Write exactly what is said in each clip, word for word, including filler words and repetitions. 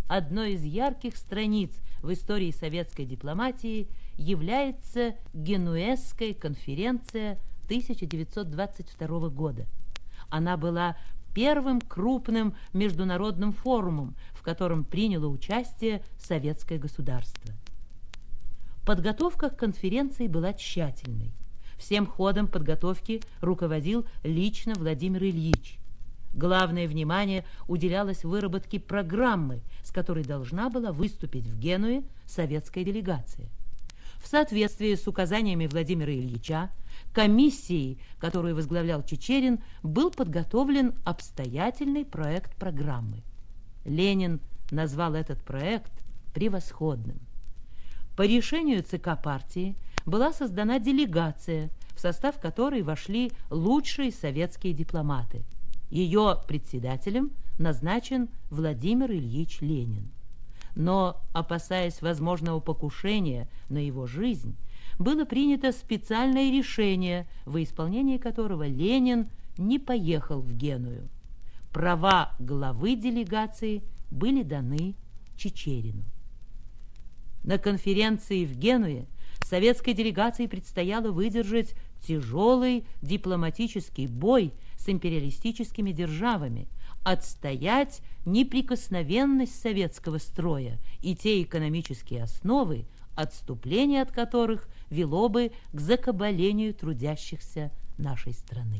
одной из ярких страниц в истории советской дипломатии является Генуэзская конференция тысяча девятьсот двадцать второго года. Она была первым крупным международным форумом, в котором приняло участие советское государство. Подготовка к конференции была тщательной. Всем ходом подготовки руководил лично Владимир Ильич. Главное внимание уделялось выработке программы, с которой должна была выступить в Генуе советская делегация. В соответствии с указаниями Владимира Ильича, комиссией, которую возглавлял Чичерин, был подготовлен обстоятельный проект программы. Ленин назвал этот проект превосходным. По решению ЦК партии была создана делегация, в состав которой вошли лучшие советские дипломаты. Ее председателем назначен Владимир Ильич Ленин. Но, опасаясь возможного покушения на его жизнь, было принято специальное решение, во исполнении которого Ленин не поехал в Геную. Права главы делегации были даны Чичерину. На конференции в Генуе советской делегации предстояло выдержать тяжелый дипломатический бой с империалистическими державами, отстоять неприкосновенность советского строя и те экономические основы, отступление от которых вело бы к закабалению трудящихся нашей страны.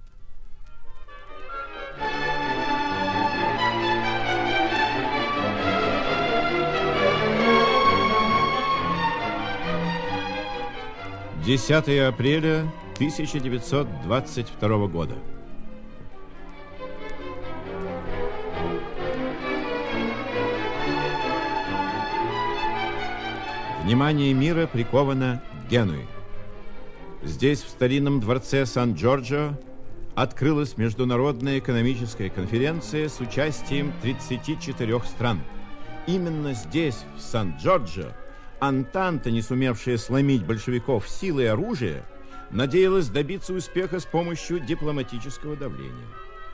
десятое апреля тысяча девятьсот двадцать второго года. Внимание мира приковано к Генуе. Здесь, в старинном дворце Сан-Джорджо, открылась международная экономическая конференция с участием тридцати четырёх стран. Именно здесь, в Сан-Джорджо, Антанта, не сумевшая сломить большевиков силой и оружия, надеялась добиться успеха с помощью дипломатического давления.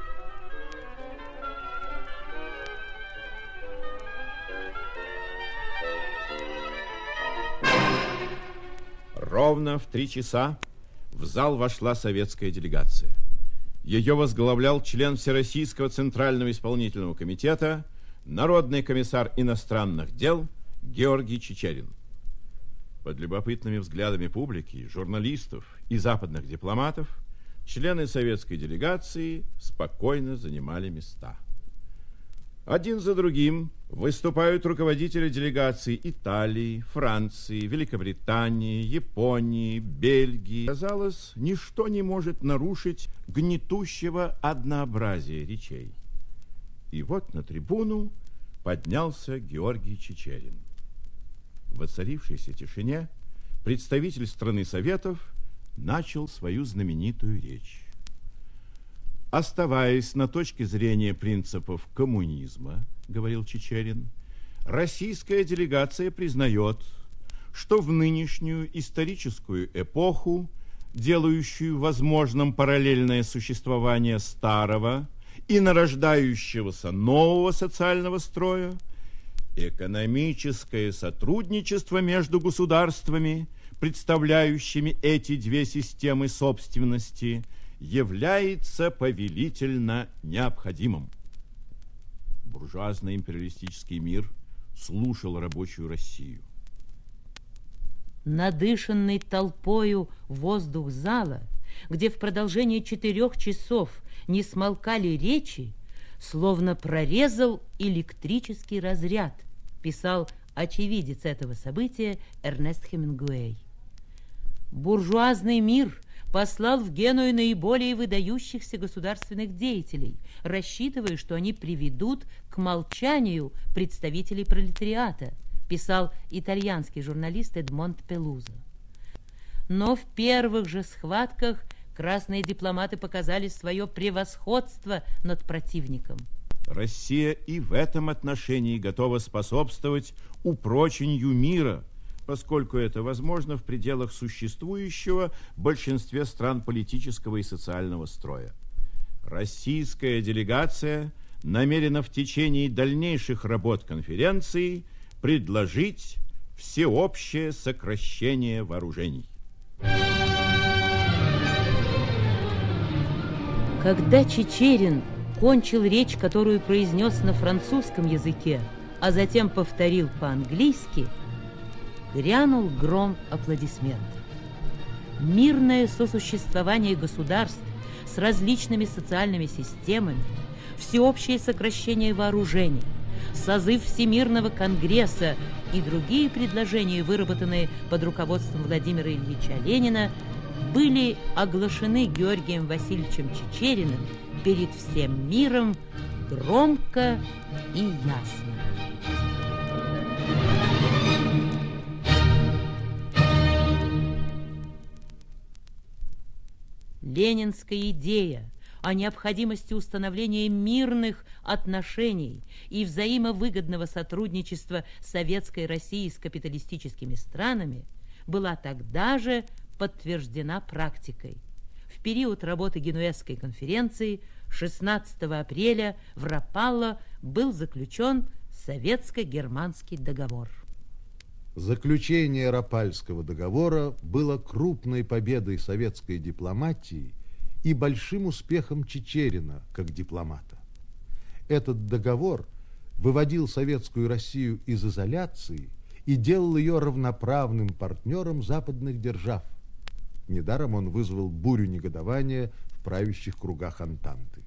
Ровно в три часа в зал вошла советская делегация. Ее возглавлял член Всероссийского Центрального исполнительного комитета, народный комиссар иностранных дел Георгий Чичерин. Под любопытными взглядами публики, журналистов и западных дипломатов члены советской делегации спокойно занимали места. Один за другим выступают руководители делегаций Италии, Франции, Великобритании, Японии, Бельгии. Казалось, ничто не может нарушить гнетущего однообразия речей. И вот на трибуну поднялся Георгий Чичерин. В воцарившейся тишине представитель страны Советов начал свою знаменитую речь. Оставаясь на точке зрения принципов коммунизма, говорил Чичерин, российская делегация признает, что в нынешнюю историческую эпоху, делающую возможным параллельное существование старого и нарождающегося нового социального строя, экономическое сотрудничество между государствами, представляющими эти две системы собственности, является повелительно необходимым. Буржуазно-империалистический мир слушал рабочую Россию. Надышанный толпою воздух зала, где в продолжении четырех часов не смолкали речи, словно прорезал электрический разряд, писал очевидец этого события Эрнест Хемингуэй. Буржуазный мир послал в Геную наиболее выдающихся государственных деятелей, рассчитывая, что они приведут к молчанию представителей пролетариата, писал итальянский журналист Эдмонд Пелузо. Но в первых же схватках красные дипломаты показали свое превосходство над противником. Россия и в этом отношении готова способствовать упрочению мира, поскольку это возможно в пределах существующего в большинстве стран политического и социального строя. Российская делегация намерена в течение дальнейших работ конференции предложить всеобщее сокращение вооружений. Когда Чичерин кончил речь, которую произнес на французском языке, а затем повторил по-английски, грянул гром аплодисментов. Мирное сосуществование государств с различными социальными системами, всеобщее сокращение вооружений, созыв Всемирного конгресса и другие предложения, выработанные под руководством Владимира Ильича Ленина, были оглашены Георгием Васильевичем Чичериным перед всем миром громко и ясно. Ленинская идея о необходимости установления мирных отношений и взаимовыгодного сотрудничества Советской России с капиталистическими странами была тогда же подтверждена практикой. В период работы Генуэзской конференции шестнадцатого апреля в Рапалло был заключен советско-германский договор. Заключение Рапальского договора было крупной победой советской дипломатии и большим успехом Чичерина как дипломата. Этот договор выводил Советскую Россию из изоляции и делал ее равноправным партнером западных держав. Недаром он вызвал бурю негодования в правящих кругах Антанты.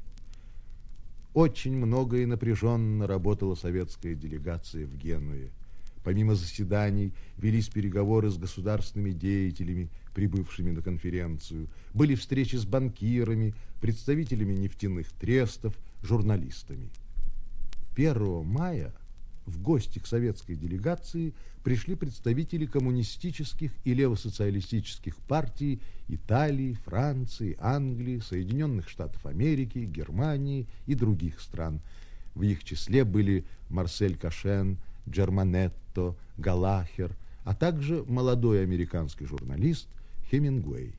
Очень много и напряженно работала советская делегация в Генуе. Помимо заседаний велись переговоры с государственными деятелями, прибывшими на конференцию, были встречи с банкирами, представителями нефтяных трестов, журналистами. первого мая в гости к советской делегации пришли представители коммунистических и левосоциалистических партий Италии, Франции, Англии, Соединенных Штатов Америки, Германии и других стран. В их числе были Марсель Кашен, Джерманетто, Галахер, а также молодой американский журналист Хемингуэй.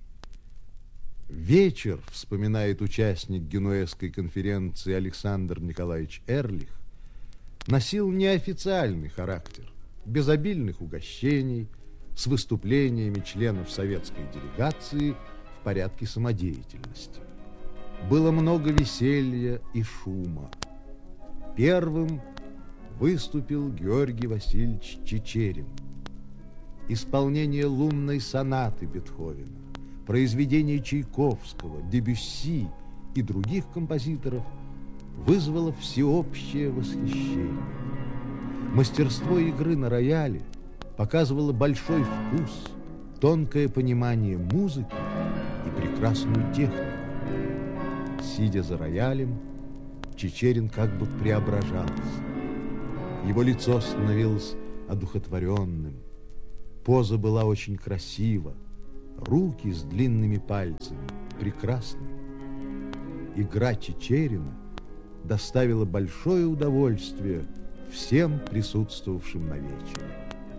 Вечер, вспоминает участник Генуэзской конференции Александр Николаевич Эрлих, носил неофициальный характер, без обильных угощений, с выступлениями членов советской делегации в порядке самодеятельности. Было много веселья и шума. Первым выступил Георгий Васильевич Чичерин. Исполнение лунной сонаты Бетховена, произведения Чайковского, Дебюсси и других композиторов вызвало всеобщее восхищение. Мастерство игры на рояле показывало большой вкус, тонкое понимание музыки и прекрасную технику. Сидя за роялем, Чичерин как бы преображался. Его лицо становилось одухотворенным. Поза была очень красива, руки с длинными пальцами прекрасны. Игра Чичерина доставила большое удовольствие всем присутствовавшим на вечере.